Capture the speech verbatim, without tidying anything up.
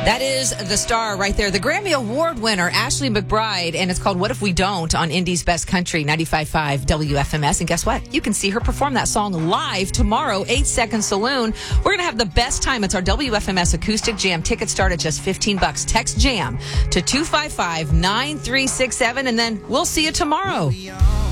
That is the star right there, the Grammy Award winner, Ashley McBryde, and it's called What If We Don't on Indy's Best Country, ninety-five point five W F M S. And guess what? You can see her perform that song live tomorrow, eight Second Saloon. We're going to have the best time. It's our W F M S Acoustic Jam. Tickets start at just fifteen bucks. Text JAM to two five five, nine three six seven, and then we'll see you tomorrow.